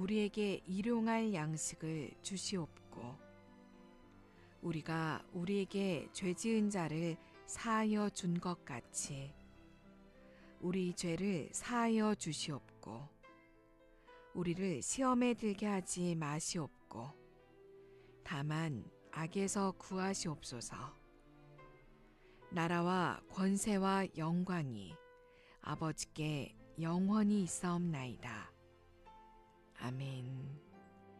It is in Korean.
우리에게 일용할 양식을 주시옵고 우리가 우리에게 죄 지은 자를 사하여 준 것 같이 우리 죄를 사하여 주시옵고 우리를 시험에 들게 하지 마시옵고 다만 악에서 구하시옵소서. 나라와 권세와 영광이 아버지께 영원히 있사옵나이다. 아멘.